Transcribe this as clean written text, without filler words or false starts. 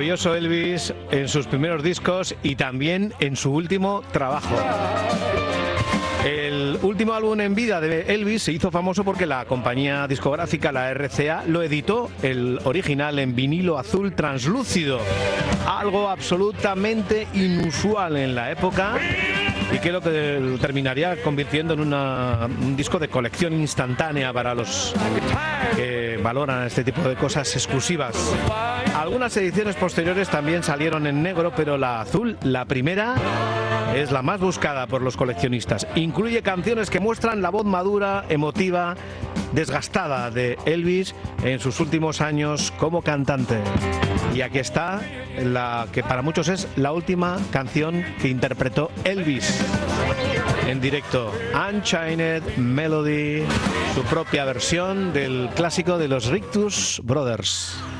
maravilloso Elvis en sus primeros discos y también en su último trabajo. El último álbum en vida de Elvis se hizo famoso porque la compañía discográfica, la RCA, lo editó, el original, en vinilo azul translúcido. Algo absolutamente inusual en la época y que lo que terminaría convirtiendo en un disco de colección instantánea para los que valoran este tipo de cosas exclusivas. Algunas ediciones posteriores también salieron en negro, pero la azul, la primera, es la más buscada por los coleccionistas. Incluye canciones que muestran la voz madura, emotiva, desgastada de Elvis en sus últimos años como cantante. Y aquí está la que para muchos es la última canción que interpretó Elvis en directo, Unchained Melody, su propia versión del clásico de los Righteous Brothers.